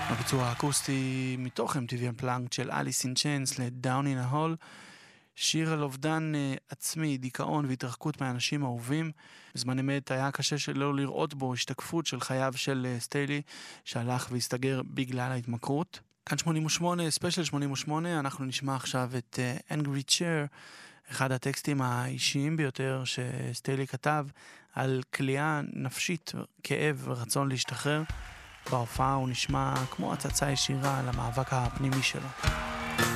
הביצוע האקוסטי מתוך MTV Unplugged של Alice in Chains ל-Down in a Hole, שיר על אובדן עצמי, דיכאון והתרחקות מהאנשים האהובים. בזמן אמת היה קשה שלא לראות בו השתקפות של חייו של סטיילי, שהלך והסתגר בגלל ההתמכרות. כאן 88, ספיישל 88, אנחנו נשמע עכשיו את Angry Chair, אחד הטקסטים האישיים ביותר שסטיילי כתב על כליאה נפשית, כאב ורצון להשתחרר. בהופעה הוא נשמע כמו הצצה ישירה למאבק הפנימי שלו.